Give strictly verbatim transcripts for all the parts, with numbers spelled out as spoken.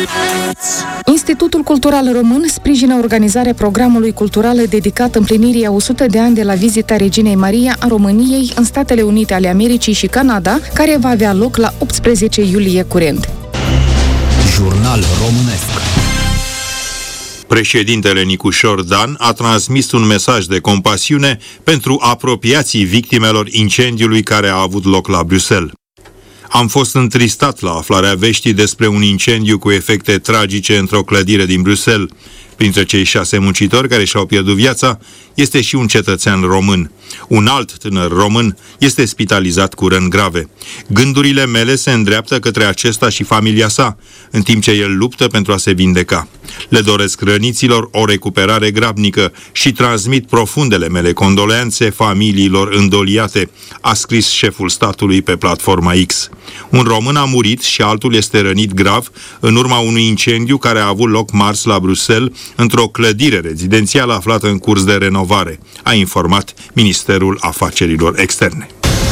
Institutul Cultural Român sprijină organizarea programului cultural dedicat împlinirii a o sută de ani de la vizita Reginei Maria a României în Statele Unite ale Americii și Canada, care va avea loc la optsprezece iulie curent. Jurnal românesc. Președintele Nicușor Dan a transmis un mesaj de compasiune pentru apropiații victimelor incendiului care a avut loc la Bruxelles. Am fost întristat la aflarea veștii despre un incendiu cu efecte tragice într-o clădire din Bruxelles. Printre cei șase muncitori care și-au pierdut viața este și un cetățean român. Un alt tânăr român este spitalizat cu răni grave. Gândurile mele se îndreaptă către acesta și familia sa, în timp ce el luptă pentru a se vindeca. Le doresc răniților o recuperare grabnică și transmit profundele mele condoleanțe familiilor îndoliate, a scris șeful statului pe platforma X. Un român a murit și altul este rănit grav în urma unui incendiu care a avut loc marți la Bruxelles, într-o clădire rezidențială aflată în curs de renovare, a informat Ministerul Afacerilor Externe.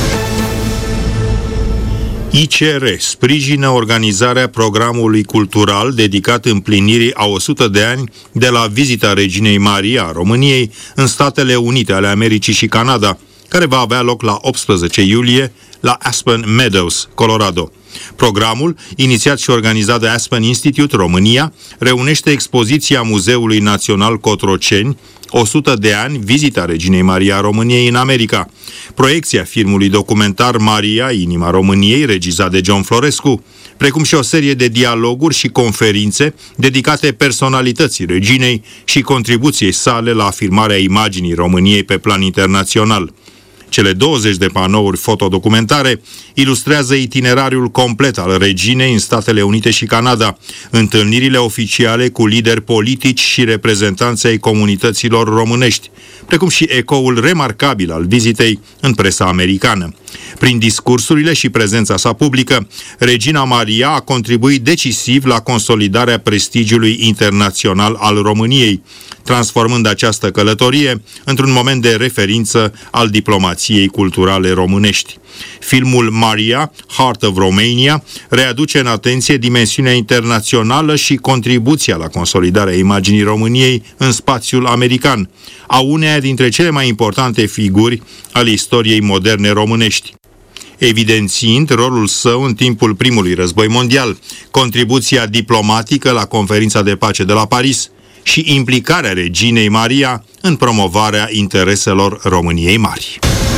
I C R sprijină organizarea programului cultural dedicat împlinirii a o sută de ani de la vizita Reginei Maria a României în Statele Unite ale Americii și Canada, care va avea loc la optsprezece iulie la Aspen Meadows, Colorado. Programul, inițiat și organizat de Aspen Institute România, reunește expoziția Muzeului Național Cotroceni, o sută de ani, vizita Reginei Maria a României în America, proiecția filmului documentar Maria, Inima României, regizat de John Florescu, precum și o serie de dialoguri și conferințe dedicate personalității reginei și contribuției sale la afirmarea imaginii României pe plan internațional. Cele douăzeci de panouri fotodocumentare ilustrează itinerariul complet al reginei în Statele Unite și Canada, întâlnirile oficiale cu lideri politici și reprezentanți ai comunităților românești, precum și ecoul remarcabil al vizitei în presa americană. Prin discursurile și prezența sa publică, Regina Maria a contribuit decisiv la consolidarea prestigiului internațional al României, transformând această călătorie într-un moment de referință al diplomației culturale românești. Filmul Maria, Heart of Romania, readuce în atenție dimensiunea internațională și contribuția la consolidarea imaginii României în spațiul american, a uneia dintre cele mai importante figuri ale istoriei moderne românești, evidențiind rolul său în timpul primului război mondial, contribuția diplomatică la conferința de pace de la Paris și implicarea Reginei Maria în promovarea intereselor României Mari.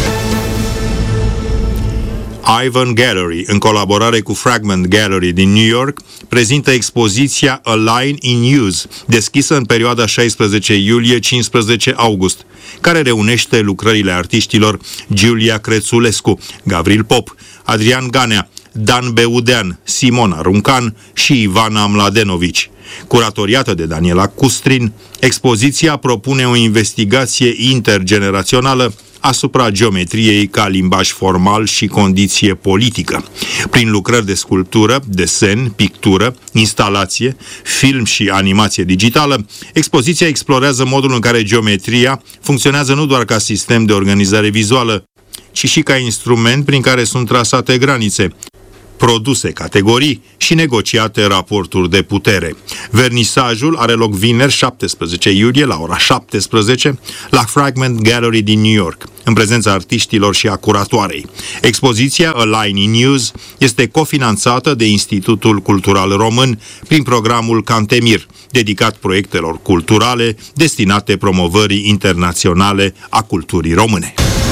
Ivan Gallery, în colaborare cu Fragment Gallery din New York, prezintă expoziția A Line in Use, deschisă în perioada șaisprezece iulie - cincisprezece august, care reunește lucrările artiștilor Giulia Crețulescu, Gavril Pop, Adrian Ganea, Dan Beudean, Simona Runcan și Ivana Mladenovici. Curatoriată de Daniela Custrin, expoziția propune o investigație intergenerațională asupra geometriei ca limbaj formal și condiție politică. Prin lucrări de sculptură, desen, pictură, instalație, film și animație digitală, expoziția explorează modul în care geometria funcționează nu doar ca sistem de organizare vizuală, ci și ca instrument prin care sunt trasate granițe, produse categorii și negociate raporturi de putere. Vernisajul are loc vineri șaptesprezece iulie la ora șaptesprezece la Fragment Gallery din New York, în prezența artiștilor și a curatoarei. Expoziția A Line in Use este cofinanțată de Institutul Cultural Român prin programul Cantemir, dedicat proiectelor culturale destinate promovării internaționale a culturii române.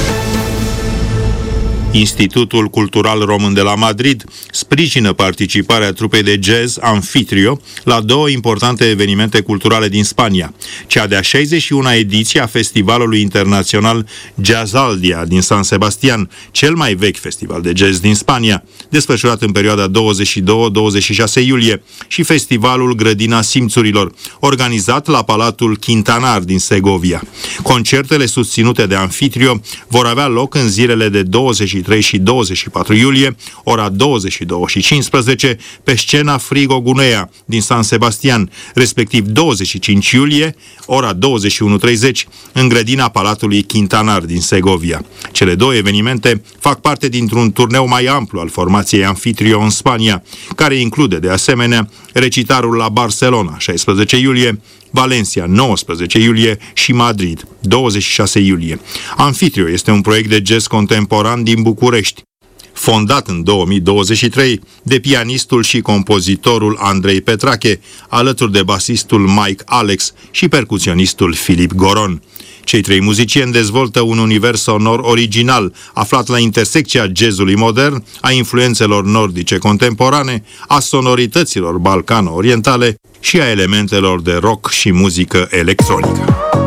Institutul Cultural Român de la Madrid sprijină participarea trupei de jazz Amfitrio la două importante evenimente culturale din Spania. Cea de-a șaizeci și una ediție a Festivalului Internațional Jazzaldia din San Sebastian, cel mai vechi festival de jazz din Spania, desfășurat în perioada douăzeci și doi - douăzeci și șase iulie, și Festivalul Grădina Simțurilor, organizat la Palatul Quintanar din Segovia. Concertele susținute de Amfitrio vor avea loc în zilele de douăzeci și trei și douăzeci și patru iulie, ora douăzeci și două și cincisprezece, pe scena Frigo Gunea din San Sebastian, respectiv douăzeci și cinci iulie, ora douăzeci și unu treizeci, în grădina Palatului Quintanar din Segovia. Cele două evenimente fac parte dintr-un turneu mai amplu al formației Anfitrio în Spania, care include de asemenea recitarul la Barcelona, șaisprezece iulie, Valencia, nouăsprezece iulie și Madrid, douăzeci și șase iulie. Anfitrio este un proiect de jazz contemporan din București, fondat în două mii douăzeci și trei de pianistul și compozitorul Andrei Petrache, alături de basistul Mike Alex și percuționistul Filip Goron. Cei trei muzicieni dezvoltă un univers sonor original, aflat la intersecția jazzului modern, a influențelor nordice contemporane, a sonorităților balcano-orientale și a elementelor de rock și muzică electronică.